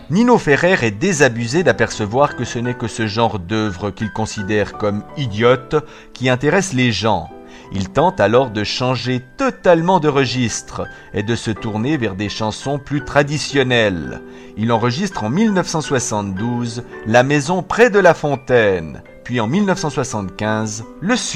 Nino Ferrer est désabusé d'apercevoir que ce n'est que ce genre d'œuvre qu'il considère comme idiote qui intéresse les gens. Il tente alors de changer totalement de registre et de se tourner vers des chansons plus traditionnelles. Il enregistre en 1972 La maison près de la fontaine, puis en 1975 Le